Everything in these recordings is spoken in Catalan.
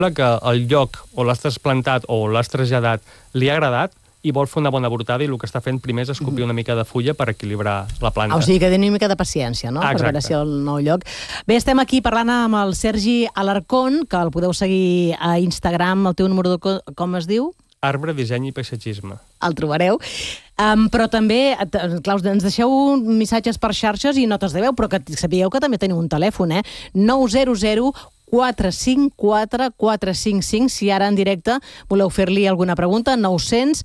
que el lloc o l'has trasplantat o l'has traslladat li ha agradat i vol fer una bona brotada i el que està fent primer és escopir una mica de fulla per equilibrar la planta. O sigui que tenia una mica de paciència, no? Exacte. Per veure si el nou lloc... Bé, estem aquí parlant amb el Sergi Alarcón, que el podeu seguir a Instagram, el teu número de... com es diu? Arbre, disseny i paisatgisme. El trobareu. Però també, clar, ens deixeu missatges per xarxes i notes de veu, però que sapigueu que també teniu un telèfon, 900 454 455, si ara en directe voleu fer-li alguna pregunta, 900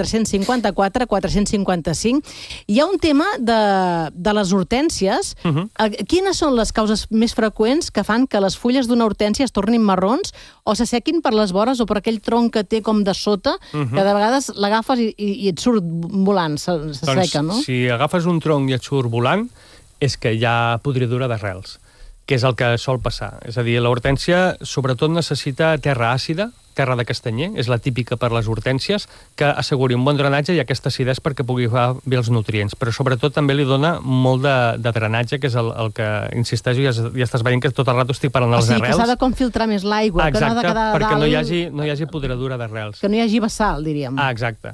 454 455. Hi ha un tema de les hortències. Quines són les causes més freqüents que fan que les fulles d'una hortènsia es tornin marrons o s'assequin per les vores o per aquell tronc que té com de sota, que de vegades l'agafes i et surt volant, s'asseca, no? Doncs si agafes un tronc i et surt volant, és que hi ha podridura d'arrels, que és el que sol passar. És a dir, l'hortènsia sobretot necessita terra àcida, terra de castanyer, és la típica per les hortències, que asseguri un bon drenatge i aquesta acidesa perquè pugui agafar bé els nutrients. Però sobretot també li dona molt de drenatge, que és el que, insisteixo, ja estàs veient que tot el rato estic parlant dels arrels. O sigui, que s'ha de com filtrar més l'aigua, que no ha de quedar perquè dalt... no hi hagi podredura d'arrels. Que no hi hagi vessal, diríem. Exacte.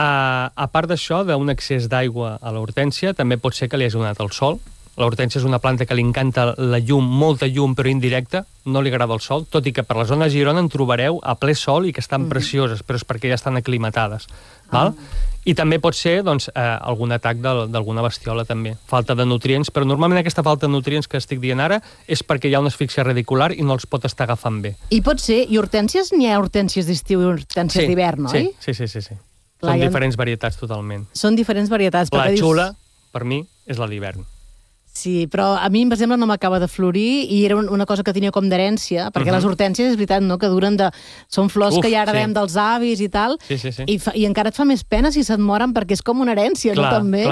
A part d'això, d'un excés d'aigua a l'hortènsia, també pot ser que li hagi donat el sol. L'hortènsia és una planta que li encanta la llum, molta llum, però indirecta, no li agrada el sol, tot i que per la zona de Girona en trobareu a ple sol i que estan precioses, però és perquè ja estan aclimatades. Val? I també pot ser algun atac d'alguna bestiola, també. Falta de nutrients, però normalment aquesta falta de nutrients que estic dient ara és perquè hi ha una asfíxia radicular i no els pot estar agafant bé. I pot ser, i hortències, n'hi ha hortències d'estiu i hortències d'hivern, oi? Sí. Són diferents varietats totalment. Són diferents varietats. La xula, per mi, és la d'hivern. Sí, però a mi, per exemple, no m'acaba de florir i era una cosa que tenia com d'herència, perquè les hortències, és veritat, no?, que duren de... Són flors que ja heredem dels avis i tal, i encara et fa més pena si se't moren perquè és com una herència, no, també?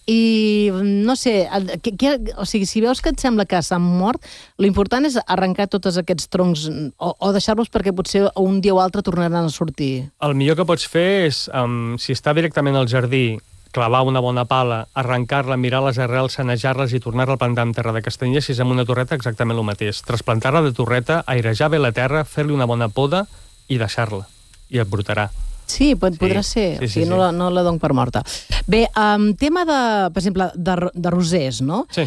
I, no sé, o sigui, si veus que et sembla que s'han mort, l'important és arrencar tots aquests troncs o deixar-los perquè potser un dia o altre tornaran a sortir. El millor que pots fer és, si està directament al jardí, clavar una bona pala, arrencar-la, mirar les arrels, sanejar-les i tornar-la a plantar amb terra de castanyer, si és amb una torreta, exactament el mateix. Trasplantar-la de torreta, airejar bé la terra, fer-li una bona poda i deixar-la. I et brotarà. Sí, podrà ser. O sigui, no la dono per morta. Bé, tema de, per exemple, de rosers, no? Sí.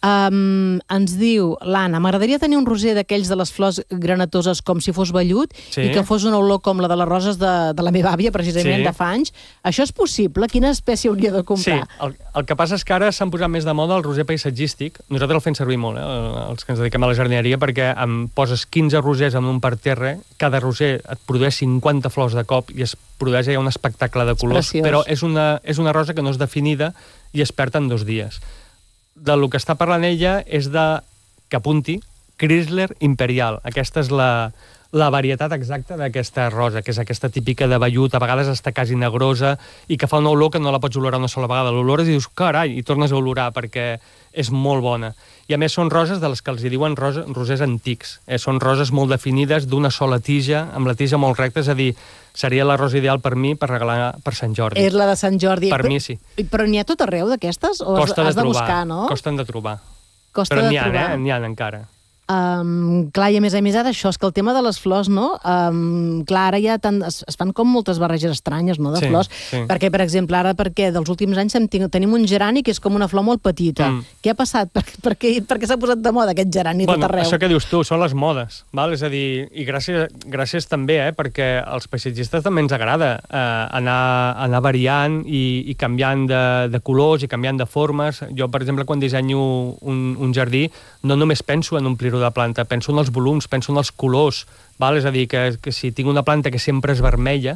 Ens diu l'Anna, m'agradaria tenir un roser d'aquells de les flors granatoses com si fos vellut i que fos una olor com la de les roses de la meva àvia, precisament, de fa anys. Això és possible? Quina espècie hauria de comprar? Sí, el que passa és que ara s'han posat més de moda el roser paisatgístic. Nosaltres el fem servir molt, els que ens dediquem a la jardineria, perquè em poses 15 rosers en un parterre, cada roser et produeix 50 flors de cop i es produeix ja un espectacle de colors, però és una rosa que no és definida i es perd en 2 dies. Del que està parlant ella és que apunti Chrysler Imperial. Aquesta és la varietat exacta d'aquesta rosa, que és aquesta típica de vellut, a vegades està quasi negrosa, i que fa una olor que no la pots olorar una sola vegada. L'olores i dius, carai, i tornes a olorar, perquè és molt bona. I a més són roses de les que els diuen rosers antics. Són roses molt definides, d'una sola tija, amb la tija molt recta, és a dir, seria la rosa ideal per mi per regalar per Sant Jordi. És la de Sant Jordi. Per mi sí. Però n'hi ha tot arreu d'aquestes? O has de buscar, no? Costen de trobar. Però n'hi ha encara. Clar, i a més ara això, és que el tema de les flors, no? Clar, ara ja es fan com moltes barreges estranyes, no?, de flors. Perquè, per exemple, ara dels últims anys tenim un gerani que és com una flor molt petita. Què ha passat? Per què s'ha posat de moda aquest gerani tot arreu? Això que dius tu, són les modes, val? És a dir, i gràcies també, perquè als paisatgistes també ens agrada anar variant i canviant de colors i canviant de formes. Jo, per exemple, quan dissenyo un jardí, no només penso en omplir-ho de planta, penso en els volums, penso en els colors, val? És a dir, que si tinc una planta que sempre és vermella,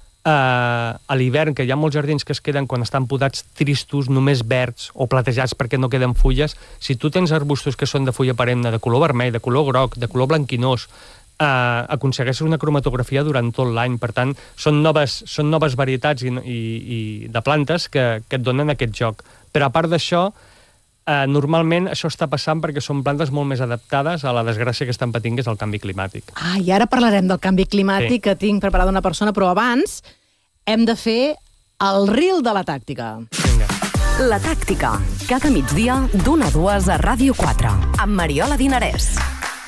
a l'hivern, que hi ha molts jardins que es queden quan estan podats tristos, només verds o platejats perquè no queden fulles, si tu tens arbustos que són de fulla perenne, de color vermell, de color groc, de color blanquinós, aconsegueixes una cromatografia durant tot l'any. Per tant, són noves varietats i de plantes que et donen aquest joc. Però a part d'això, normalment això està passant perquè són plantes molt més adaptades a la desgràcia que estan patint, que és el canvi climàtic. I ara parlarem del canvi climàtic, que tinc preparada una persona, però abans hem de fer el reel de la tàctica. Vinga. La tàctica, cada migdia d'1 a 2 a Ràdio 4, amb Mariola Dinarès.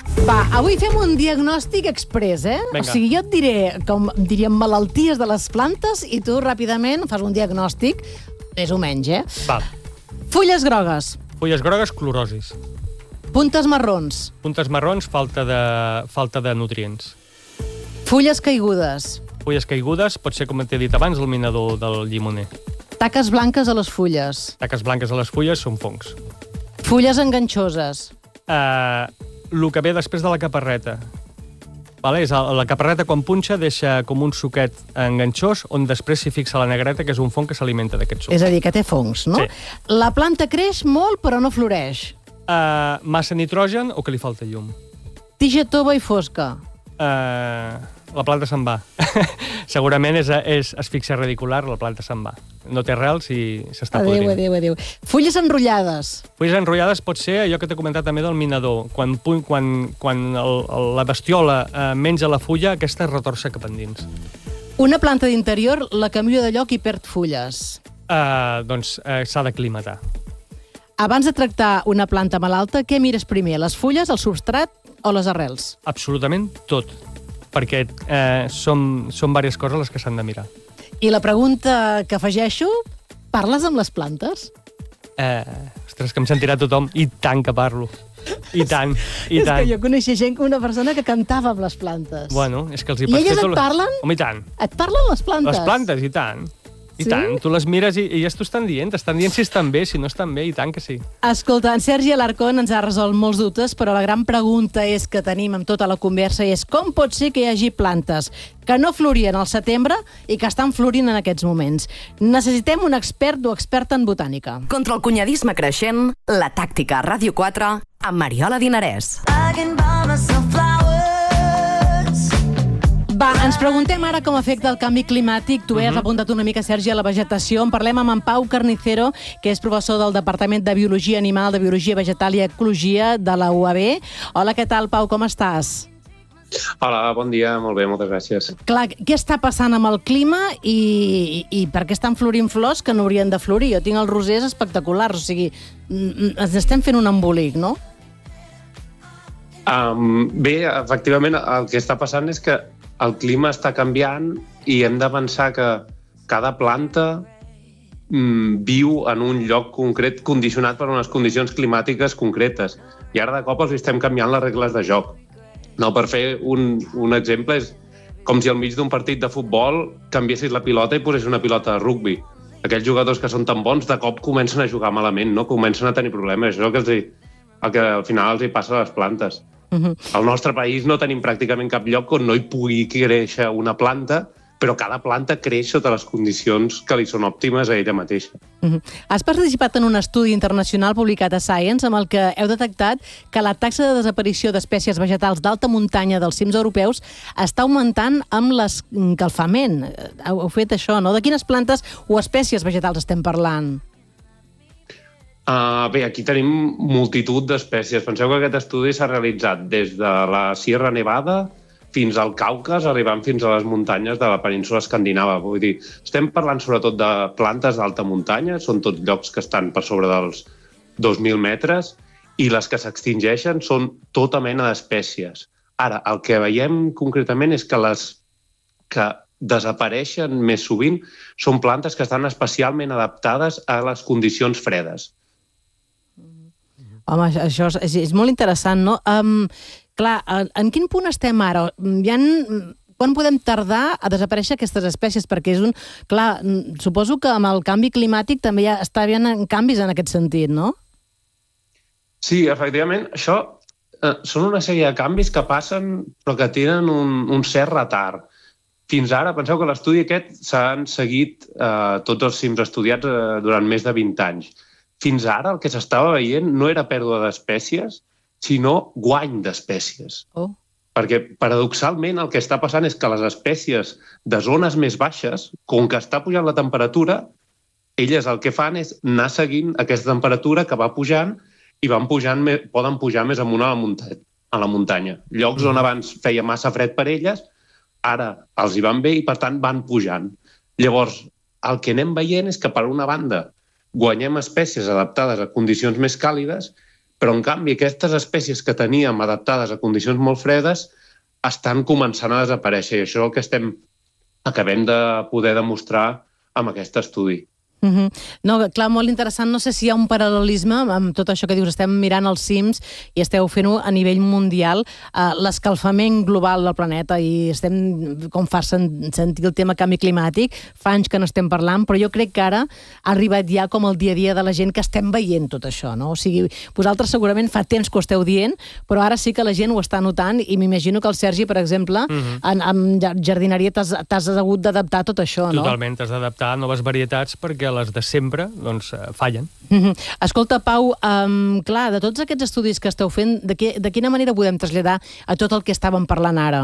Va, avui fem un diagnòstic express, eh? Vinga. O sigui, jo et diré, com diríem, malalties de les plantes i tu ràpidament fas un diagnòstic, més o menys, eh? Va, Fulles grogues, fulles grogues, clorosis. puntes marrons, Puntes marrons, falta de nutrients. fulles caigudes, Fulles caigudes, pot ser, com t'he dit abans, el minador del llimoner. taques blanques a les fulles, Taques blanques a les fulles són fongs. fulles enganxoses, El que ve després de la caparreta. Vale? És la caparreta, quan punxa, deixa com un suquet enganxós, on després s'hi fixa la negreta, que és un fong que s'alimenta d'aquest suc. és a dir, que té fongs, no? Sí. La planta creix molt, però no floreix. Massa nitrogen o que li falta llum? Tija tova i fosca, La planta se'n va. Segurament és asfíxia radicular, la planta se'n va. No té arrels i s'està podrint. adéu. Fulles enrotllades, Fulles enrotllades pot ser allò que t'he comentat també del minador. Quan la bestiola menja la fulla, aquesta es retorça cap endins. una planta d'interior la canvio de lloc i perd fulles. Doncs s'ha d'aclimatar. Abans de tractar una planta malalta, què mires primer, les fulles, el substrat o les arrels? Absolutament tot. Perquè són diverses coses les que s'han de mirar. I la pregunta que afegeixo, parles amb les plantes? Ostres, que em sentirà tothom. I tant que parlo. I tant, i És tant. que jo coneixia una persona que cantava amb les plantes. Bueno, és que els hi I pots elles fer et parlen? Home, i tant. Et parlen les plantes? Les plantes, i tant. I Sí? tant. Tu les mires i ja t'ho estan dient. T'estan dient si estan bé, si no estan bé, i tant que sí. Escolta, en Sergi Alarcón ens ha resolt molts dubtes, però la gran pregunta és que tenim amb tota la conversa és com pot ser que hi hagi plantes que no florien al setembre i que estan florint en aquests moments. Necessitem un expert o experta en botànica. Contra el cunyadisme creixent, la tàctica a Ràdio 4 amb Mariola Dinarès. Va, ens preguntem ara com afecta el canvi climàtic. Tu has apuntat una mica, Sergi, a la vegetació. En parlem amb en Pau Carnicero, que és professor del Departament de Biologia Animal, de Biologia Vegetal i Ecologia de la UAB. Hola, què tal, Pau, com estàs? Hola, bon dia, molt bé, moltes gràcies. Clar, què està passant amb el clima i per què estan florint flors que no haurien de florir? Jo tinc els rosers espectaculars, o sigui, ens estem fent un embolic, no? Bé, efectivament, el que està passant és que el clima està canviant i hem de pensar que cada planta viu en un lloc concret condicionat per unes condicions climàtiques concretes. I ara de cop els estem canviant les regles de joc. No, per fer un exemple, és com si al mig d'un partit de futbol canviessis la pilota i posessis una pilota de rugbi. Aquells jugadors que són tan bons de cop comencen a jugar malament, no? Comencen a tenir problemes. Això és el que al final els hi passa a les plantes. Al nostre país no tenim pràcticament cap lloc on no hi pugui créixer una planta, però cada planta creix sota les condicions que li són òptimes a ella mateixa. Has participat en un estudi internacional publicat a Science amb el que heu detectat que la taxa de desaparició d'espècies vegetals d'alta muntanya dels cims europeus està augmentant amb l'escalfament. Heu fet això, no? De quines plantes o espècies vegetals estem parlant? Bé, aquí tenim multitud d'espècies. Penseu que aquest estudi s'ha realitzat des de la Sierra Nevada fins al Caucas, arribant fins a les muntanyes de la península escandinava. Vull dir, estem parlant sobretot de plantes d'alta muntanya, són tots llocs que estan per sobre dels 2.000 metres, i les que s'extingeixen són tota mena d'espècies. Ara, el que veiem concretament és que les que desapareixen més sovint són plantes que estan especialment adaptades a les condicions fredes. Home, això és molt interessant, no? Clar, en quin punt estem ara? Quan podem tardar a desaparèixer aquestes espècies? Perquè clar, suposo que amb el canvi climàtic també està havent canvis en aquest sentit, no? Sí, efectivament, això són una sèrie de canvis que passen però que tenen un cert retard. Fins ara, penseu que l'estudi aquest s'han seguit tots els cims estudiats durant més de 20 anys. Fins ara el que s'estava veient no era pèrdua d'espècies, sinó guany d'espècies. Perquè, paradoxalment, el que està passant és que les espècies de zones més baixes, com que està pujant la temperatura, elles el que fan és anar seguint aquesta temperatura que va pujant i poden pujar més amunt a la muntanya. Llocs on abans feia massa fred per elles, ara els hi van bé i, per tant, van pujant. Llavors, el que anem veient és que, per una banda, guanyem espècies adaptades a condicions més càlides Però, en canvi, aquestes espècies que teníem adaptades a condicions molt fredes estan començant a desaparèixer, i això és el que acabem de poder demostrar amb aquest estudi. No, clar, molt interessant. No sé si hi ha un paral·lelisme amb tot això que dius. Estem mirant els cims i esteu fent-ho a nivell mundial. L'escalfament global del planeta, i estem, com fa sentir el tema canvi climàtic, fa anys que no estem parlant, però jo crec que ara ha arribat ja com el dia a dia de la gent que estem veient tot això, no? O sigui, vosaltres segurament fa temps que ho esteu dient, però ara sí que la gent ho està notant, i m'imagino que el Sergi, per exemple, amb jardineria t'has hagut d'adaptar a tot això, no? Totalment, t'has d'adaptar a noves varietats perquè les de sempre doncs, fallen. Escolta, Pau, clar, de tots aquests estudis que esteu fent, de quina manera podem traslladar a tot el que estàvem parlant ara?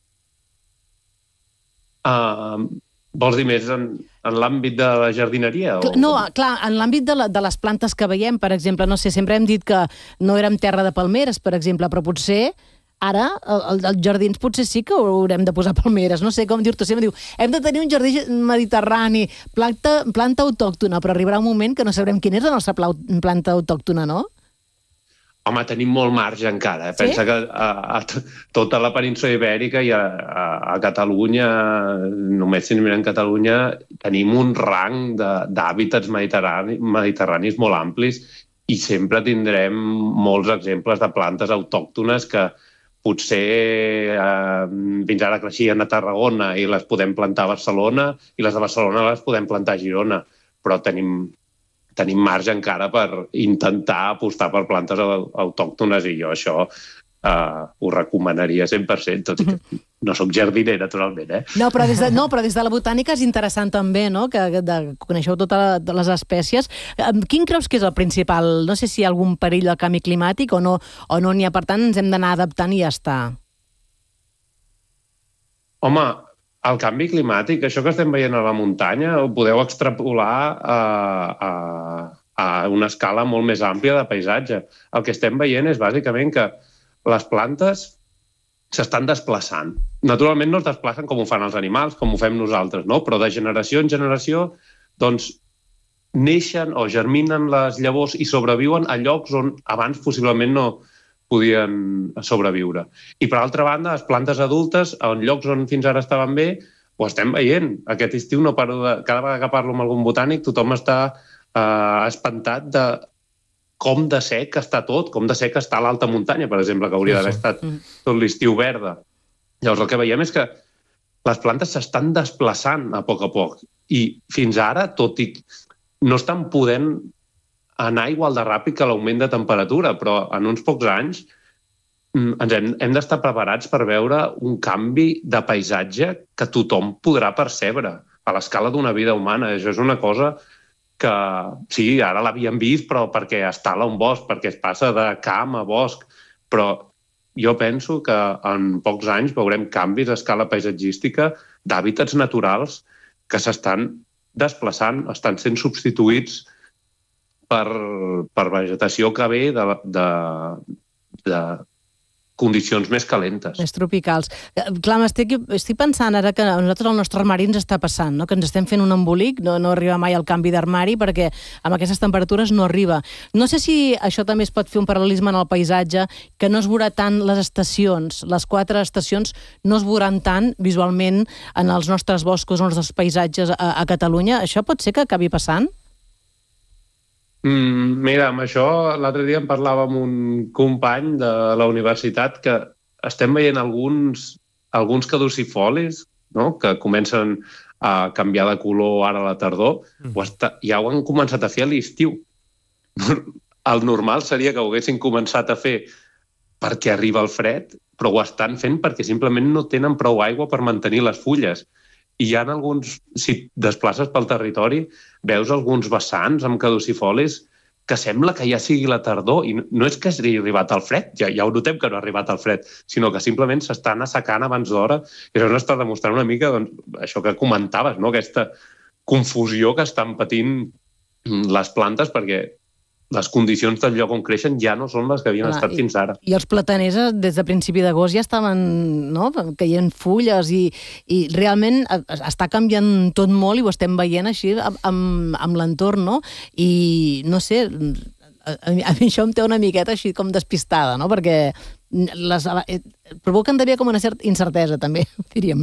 Vols dir més en l'àmbit de la jardineria? No, clar, en l'àmbit de les plantes que veiem, per exemple, no sé, sempre hem dit que no érem terra de palmeres, per exemple, però potser ara, als jardins potser sí que haurem de posar palmeres. No sé com dir-t'ho. Sempre diu, hem de tenir un jardí mediterrani, planta autòctona, però arribarà un moment que no sabrem quina és la nostra planta autòctona, no? Home, tenim molt marge encara. Sí? Pensa que a tota la península ibèrica i a Catalunya, només si mirem Catalunya, tenim un rang d'hàbitats mediterranis molt amplis, i sempre tindrem molts exemples de plantes autòctones que potser fins ara creixien a Tarragona i les podem plantar a Barcelona, i les de Barcelona les podem plantar a Girona, però tenim marge encara per intentar apostar per plantes autòctones, i jo això ho recomanaria 100%, tot i que no soc jardiner, naturalment. No, però des de la botànica és interessant també, no?, que coneixeu totes les espècies. Quin creus que és el principal? No sé si hi ha algun perill del canvi climàtic o no n'hi ha, per tant ens hem d'anar adaptant i ja està. Home, el canvi climàtic, això que estem veient a la muntanya, ho podeu extrapolar a una escala molt més àmplia de paisatge. El que estem veient és bàsicament que les plantes s'estan desplaçant. Naturalment no es desplacen com ho fan els animals, com ho fem nosaltres, no? Però de generació en generació doncs, neixen o germinen les llavors i sobreviuen a llocs on abans possiblement no podien sobreviure. I per altra banda, les plantes adultes, en llocs on fins ara estaven bé, ho estem veient. Aquest estiu no paro de... Cada vegada que parlo amb algun botànic, tothom està espantat de com de sec està tot, com de sec està l'alta muntanya, per exemple, que hauria d'haver estat tot l'estiu verda. Llavors, el que veiem és que les plantes s'estan desplaçant a poc, i fins ara, tot i no estan podent anar igual de ràpid que l'augment de temperatura, però en uns pocs anys hem d'estar preparats per veure un canvi de paisatge que tothom podrà percebre a l'escala d'una vida humana. Això és una cosa que sí, ara l'havíem vist, però perquè es tala un bosc, perquè es passa de camp a bosc, però jo penso que en pocs anys veurem canvis a escala paisatgística d'hàbitats naturals que s'estan desplaçant, estan sent substituïts per vegetació que ve de condicions més calentes. Més tropicals. Clar, estic pensant ara que a nosaltres el nostre armari ens està passant, no? Que ens estem fent un embolic, no arriba mai al canvi d'armari perquè amb aquestes temperatures no arriba. No sé si això també es pot fer un paral·lelisme en el paisatge, que no es veurà tant les estacions, les 4 estacions no es veuran tant visualment en els nostres boscos, en els nostres paisatges a Catalunya. Això pot ser que acabi passant? Mira, amb això l'altre dia em parlava amb un company de la universitat que estem veient alguns caducifolis, no?, que comencen a canviar de color ara a la tardor, ja ho han començat a fer a l'estiu. El normal seria que ho haguessin començat a fer perquè arriba el fred, però ho estan fent perquè simplement no tenen prou aigua per mantenir les fulles. I hi ha alguns, si desplaces pel territori, veus alguns vessants amb caducifolis que sembla que ja sigui la tardor, i no és que hagi arribat al fred, ja ho notem que no ha arribat al fred, sinó que simplement s'estan assecant abans d'hora, i això ens està demostrant una mica això que comentaves, no?, aquesta confusió que estan patint les plantes perquè les condicions del lloc on creixen ja no són les que havien estat fins ara. I els plataners des de principi d'agost ja estaven, no?, caient fulles i realment està canviant tot molt i ho estem veient així amb l'entorn, no? I no sé, a mi això em té una miqueta així com despistada, no? Perquè provoquen també com una certa incertesa, també, diríem.